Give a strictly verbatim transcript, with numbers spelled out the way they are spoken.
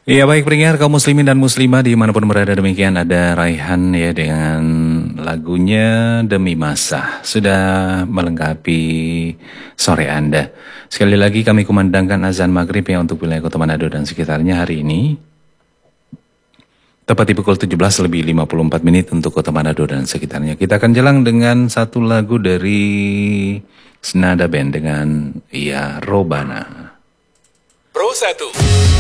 Iya baik pendengar kaum muslimin dan muslimah dimanapun berada, demikian ada Raihan ya dengan lagunya Demi Masa. Sudah melengkapi sore Anda. Sekali lagi kami kumandangkan azan maghrib ya untuk wilayah Kota Manado dan sekitarnya hari ini. Tepat di pukul tujuh belas lebih lima puluh empat menit untuk Kota Manado dan sekitarnya. Kita akan jalan dengan satu lagu dari Senada Band dengan ya Robana. Pro satu.